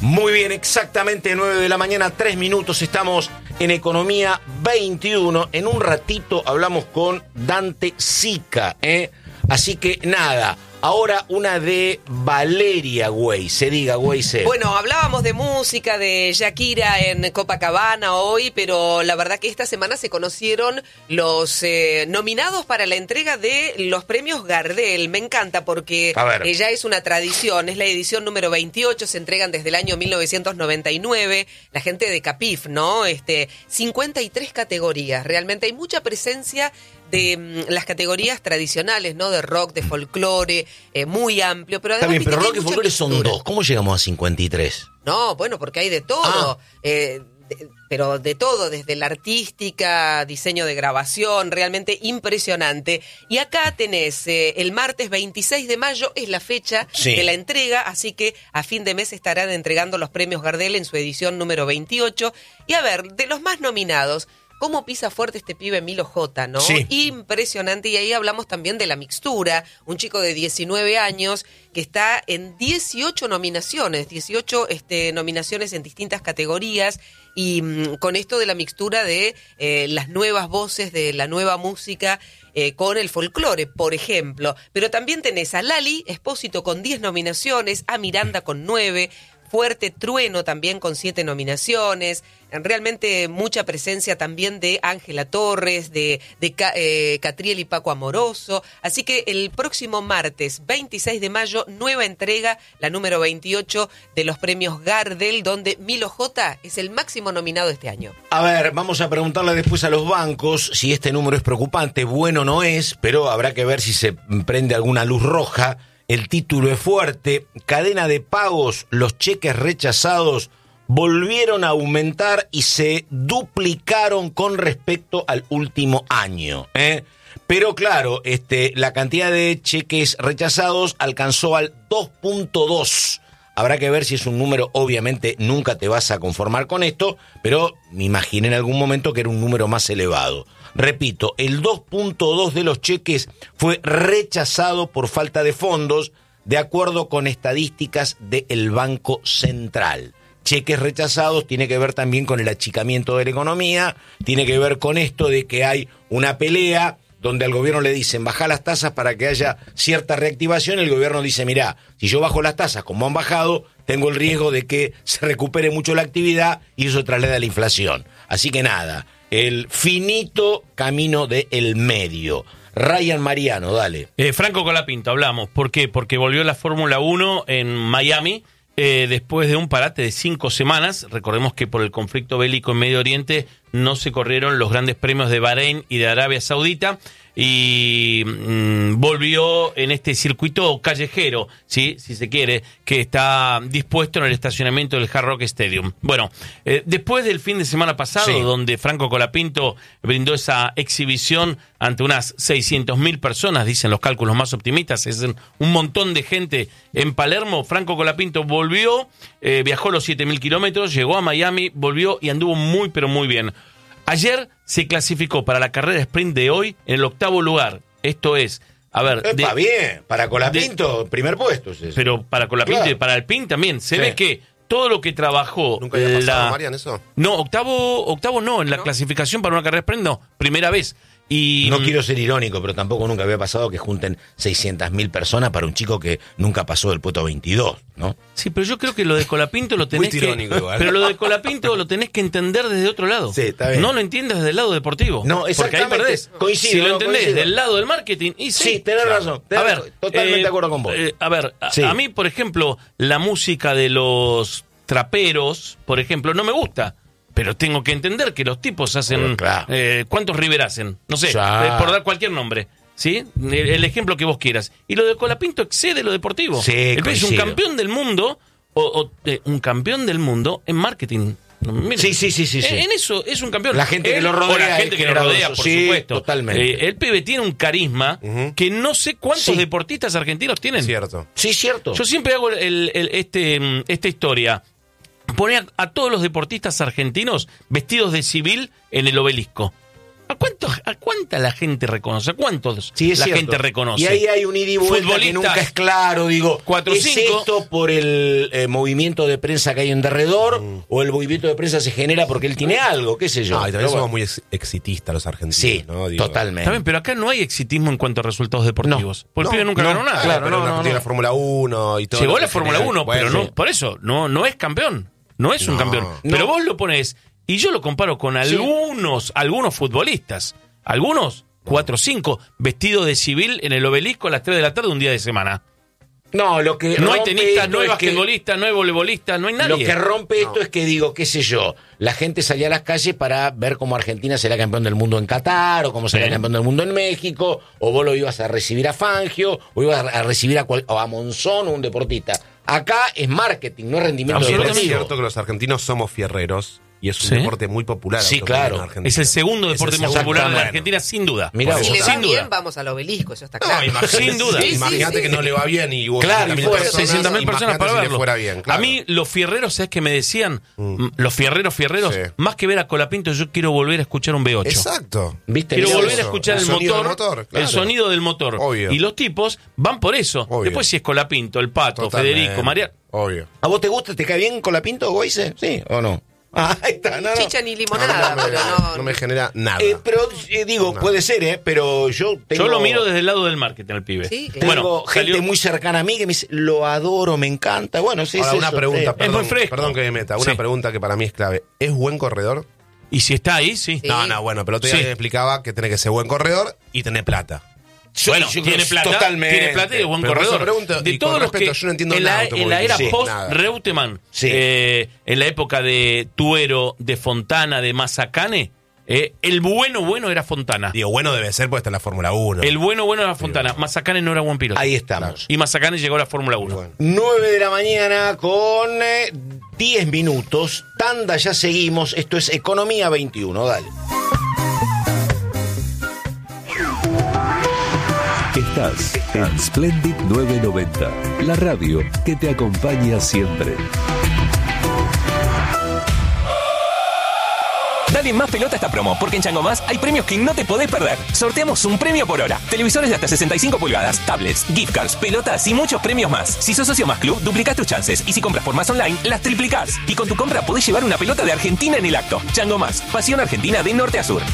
Muy bien, exactamente 9 de la mañana, 3 minutos, estamos en Economía 21. En un ratito hablamos con Dante Sica, Así que nada, ahora una de Valeria Weise, diga Weise. Bueno, hablábamos de música, de Shakira en Copacabana hoy, pero la verdad que esta semana se conocieron los nominados para la entrega de los premios Gardel. Me encanta porque ya es una tradición, es la edición número 28, se entregan desde el año 1999, la gente de Capif, ¿no? 53 categorías, realmente hay mucha presencia de las categorías tradicionales, ¿no? De rock, de folclore, muy amplio. Pero además, está bien, pero rock y folclore son dos. ¿Cómo llegamos a 53? No, bueno, porque hay de todo. Pero de todo, desde la artística, diseño de grabación, realmente impresionante. Y acá tenés, el martes 26 de mayo es la fecha de la entrega, así que a fin de mes estarán entregando los premios Gardel en su edición número 28. Y a ver, de los más nominados, cómo pisa fuerte este pibe Milo J, ¿no? Sí. Impresionante. Y ahí hablamos también de La Mixtura, un chico de 19 años que está en 18 nominaciones, 18 nominaciones en distintas categorías. Y con esto de La Mixtura de las nuevas voces, de la nueva música, con el folclore, por ejemplo. Pero también tenés a Lali Espósito con 10 nominaciones, a Miranda con 9, Fuerte Trueno también con 7 nominaciones, realmente mucha presencia también de Ángela Torres, de Catriel y Paco Amoroso. Así que el próximo martes 26 de mayo, nueva entrega, la número 28 de los premios Gardel, donde Milo J es el máximo nominado este año. A ver, vamos a preguntarle después a los bancos si este número es preocupante. Bueno, no es, pero habrá que ver si se prende alguna luz roja. El título es fuerte. Cadena de pagos, los cheques rechazados volvieron a aumentar y se duplicaron con respecto al último año. Pero claro, la cantidad de cheques rechazados alcanzó al 2.2. Habrá que ver si es un número, obviamente nunca te vas a conformar con esto, pero me imaginé en algún momento que era un número más elevado. Repito, el 2.2 de los cheques fue rechazado por falta de fondos, de acuerdo con estadísticas del Banco Central. Cheques rechazados tiene que ver también con el achicamiento de la economía, tiene que ver con esto de que hay una pelea donde al gobierno le dicen baja las tasas para que haya cierta reactivación, el gobierno dice mirá, si yo bajo las tasas como han bajado, tengo el riesgo de que se recupere mucho la actividad y eso traslada la inflación. Así que nada, el finito camino del medio. Ryan Mariano, dale. Franco Colapinto, hablamos. ¿Por qué? Porque volvió la Fórmula 1 en Miami después de un parate de 5 semanas. Recordemos que por el conflicto bélico en Medio Oriente no se corrieron los grandes premios de Bahrein y de Arabia Saudita. Y volvió en este circuito callejero, ¿sí? Si se quiere, que está dispuesto en el estacionamiento del Hard Rock Stadium. Bueno, después del fin de semana pasado, donde Franco Colapinto brindó esa exhibición ante unas 600.000 personas, dicen los cálculos más optimistas, es un montón de gente en Palermo. Franco Colapinto volvió, viajó los 7.000 kilómetros, llegó a Miami, volvió y anduvo muy, pero muy bien. Ayer se clasificó para la carrera sprint de hoy en el 8º lugar. Esto es, a ver... Está bien, para Colapinto, primer puesto es eso. Pero para Colapinto y para Alpine también. Se ve que todo lo que trabajó... ¿Nunca había pasado, Marian, eso? No, octavo no, en la clasificación para una carrera sprint no, primera vez. Y no quiero ser irónico, pero tampoco nunca había pasado que junten 600.000 personas para un chico que nunca pasó del puesto 22, ¿no? Sí, pero yo creo que lo de Colapinto lo tenés pero lo de Colapinto lo tenés que entender desde otro lado. Sí, está bien. No lo entiendes desde el lado deportivo. No, exactamente. Porque ahí perdés. Coincido. Si lo entendés coincido. del lado del marketing, y sí, tenés razón. A ver, totalmente de acuerdo con vos. A mí, por ejemplo, la música de los traperos, por ejemplo, no me gusta. Pero tengo que entender que los tipos hacen... ¿cuántos River hacen? No sé, por dar cualquier nombre. ¿Sí? El ejemplo que vos quieras. Y lo de Colapinto excede lo deportivo. Sí, el es un campeón del mundo, un campeón del mundo en marketing. Mira, sí. En eso es un campeón. La gente que lo rodea. O la gente que lo rodea, por supuesto. Totalmente. El pibe tiene un carisma que no sé cuántos deportistas argentinos tienen. Cierto. Sí, cierto. Yo siempre hago esta historia. Poner a todos los deportistas argentinos vestidos de civil en el Obelisco. ¿A cuánta la gente reconoce? ¿A cuántos Sí, es la cierto. gente reconoce? Y ahí hay un ida y vuelta que nunca es claro. Digo, 4 o ¿es 5? esto por el movimiento de prensa que hay en derredor? ¿O el movimiento de prensa se genera porque él tiene algo? ¿Qué sé yo? No, y también Pero somos bueno. muy exitistas los argentinos. Sí, ¿no? Digo, totalmente. Está bien, pero acá no hay exitismo en cuanto a resultados deportivos. Porque el pibe nunca no, ganó nada. claro, pero no, tiene no. la Fórmula 1 y todo. Llegó lo a la que Fórmula genera. 1, Bueno, pero sí. no, por eso, no es campeón. No es un No. campeón. Pero No. vos lo pones, y yo lo comparo con algunos futbolistas. Algunos, 4 o 5, vestidos de civil en el Obelisco a las 3 de la tarde un día de semana. No, lo que No hay rompe tenistas, esto no hay es que- basquetbolistas, no hay voleibolistas, no hay nadie. Lo que rompe esto es que digo, qué sé yo, la gente salía a las calles para ver cómo Argentina será campeón del mundo en Qatar, o cómo será campeón del mundo en México, o vos lo ibas a recibir a Fangio, o ibas a recibir o a Monzón, o un deportista. Acá es marketing, no es rendimiento También es deportivo. cierto que los argentinos somos fierreros y es un Sí. deporte muy popular. Sí, automovilismo claro. en Argentina. Es el segundo deporte más segundo. popular de la Bueno. Argentina, sin duda. Mirá Si vos. le va sin duda. bien, vamos al Obelisco, eso está claro. Sin duda. Sí, sí, Imagínate sí. que no le va bien y hubo Claro, y 600.000 fue personas, 600.000 personas para imagínate si le verlo. fuera bien, claro. A mí, los fierreros, ¿sabes qué me decían? Los fierreros, Sí. más que ver a Colapinto, yo quiero volver a escuchar un V8. Exacto. ¿Viste? Quiero Mirá volver vos. a escuchar El el sonido motor, del motor, claro. el sonido del motor. Obvio. Y los tipos van por eso. Obvio. Después si es Colapinto, el Pato, Totalmente. Federico, María. Obvio. ¿A vos te gusta, te cae bien Colapinto, Goize? ¿Sí o no? Ah, ahí está, no, no. Chicha ni limonada, No, pero no me genera nada. Pero digo, No. puede ser, pero yo tengo... Yo lo miro desde el lado del marketing al pibe. Sí, claro. Tengo Bueno, gente salió- muy cercana a mí que me dice, lo adoro, me encanta. Bueno, sí, Ahora, es una eso, pregunta, sí. perdón, muy fresco. perdón que me meta. Una Sí. pregunta que para mí es clave. ¿Es buen corredor? Y si está ahí, sí. Sí. No, bueno, pero otro día Sí. me explicaba que tiene que ser buen corredor y tener plata. Bueno, Yo tiene creo plata, totalmente. tiene plata y es buen Pero por eso corredor. pregunto, de y con todos los respeto, que yo no entiendo en nada la, de en la era automovilismo. post Nada. Reutemann, Sí. en la época de Tuero, de Fontana, de Mazzacane, el bueno era Fontana. Digo, bueno debe ser porque está en la Fórmula 1. El bueno era Fontana. Mazzacane no era buen piloto. Ahí estamos. Y Mazzacane llegó a la Fórmula 1. Bueno. 9 de la mañana con 10 minutos. Tanda, ya seguimos. Esto es Economía 21. Dale. Estás en Splendid 990, la radio que te acompaña siempre. Dale más pelota a esta promo, porque en Chango Más hay premios que no te podés perder. Sorteamos un premio por hora. Televisores de hasta 65 pulgadas, tablets, gift cards, pelotas y muchos premios más. Si sos socio Más Club, duplicás tus chances. Y si compras por Más Online, las triplicás. Y con tu compra podés llevar una pelota de Argentina en el acto. Chango Más, pasión argentina de norte a sur.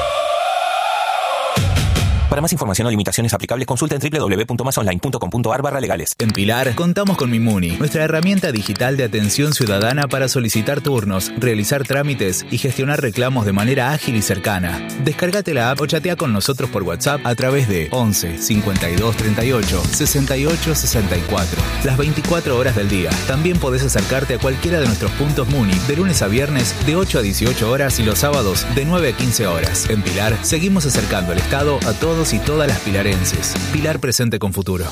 Para más información o limitaciones aplicables, consulta en www.masonline.com.ar/legales. En Pilar contamos con Mimuni, nuestra herramienta digital de atención ciudadana para solicitar turnos, realizar trámites y gestionar reclamos de manera ágil y cercana. Descárgate la app o chatea con nosotros por WhatsApp a través de 11 52 38 68 64. Las 24 horas del día. También podés acercarte a cualquiera de nuestros puntos Muni de lunes a viernes de 8 a 18 horas y los sábados de 9 a 15 horas. En Pilar seguimos acercando el Estado a todos y todas las pilarenses. Pilar presente con futuro.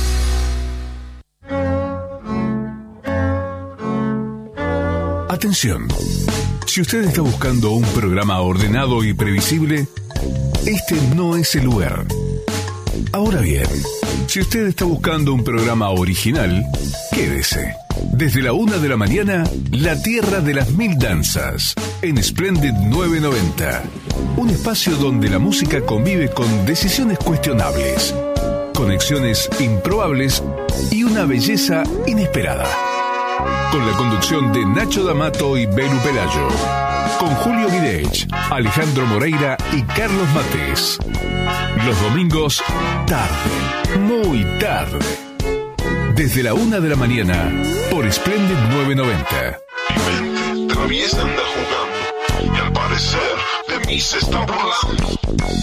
Atención. Si usted está buscando un programa ordenado y previsible, este no es el lugar. Ahora bien, si usted está buscando un programa original, quédese. Desde la 1 de la mañana, La Tierra de las Mil Danzas, en Splendid 990. Un espacio donde la música convive con decisiones cuestionables, conexiones improbables y una belleza inesperada. Con la conducción de Nacho D'Amato y Belu Pelayo. Con Julio Videch, Alejandro Moreira y Carlos Matés. Los domingos, tarde, muy tarde. Desde la 1 de la mañana, por Splendid 990. Mi mente traviesa anda jugando y al parecer de mí se está burlando.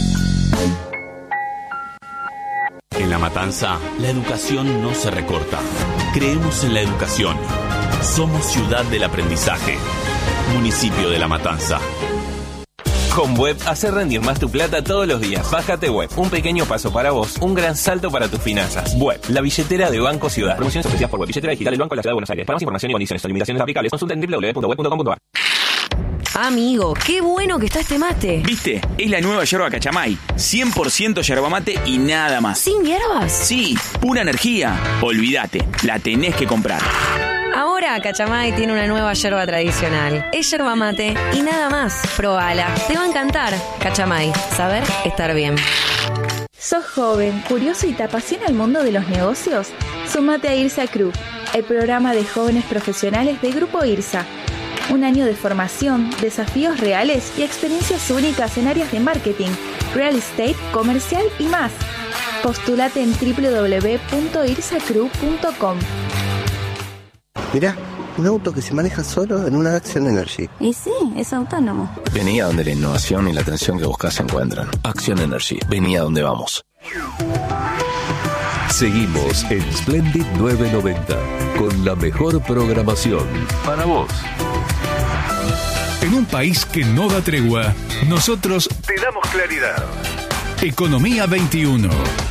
En La Matanza, la educación no se recorta. Creemos en la educación. Somos ciudad del aprendizaje. Municipio de La Matanza. Con Web, hacer rendir más tu plata todos los días. Bájate Web, un pequeño paso para vos, un gran salto para tus finanzas. Web, la billetera de Banco Ciudad. Promociones ofrecidas por Web, billetera digital del Banco de la Ciudad de Buenos Aires. Para más información y condiciones o limitaciones aplicables, consulta en www.web.com.ar. Amigo, qué bueno que está este mate. ¿Viste? Es la nueva yerba Cachamay. 100% yerba mate y nada más. ¿Sin hierbas? Sí, pura energía. Olvídate, la tenés que comprar. Ahora Ahora Cachamay tiene una nueva yerba tradicional. Es yerba mate y nada más. Probala. Te va a encantar. Cachamay. Saber estar bien. ¿Sos joven, curioso y te apasiona el mundo de los negocios? Súmate a IRSA Crew, el programa de jóvenes profesionales de Grupo IRSA. Un año de formación, desafíos reales y experiencias únicas en áreas de marketing, real estate, comercial y más. Postúlate en www.irsacrew.com. Mirá, un auto que se maneja solo en una Action Energy. Y sí, es autónomo. Vení a donde la innovación y la atención que buscas se encuentran. Action Energy, vení a donde vamos. Seguimos en Splendid 990 con la mejor programación para vos. En un país que no da tregua, nosotros te damos claridad. Economía 21.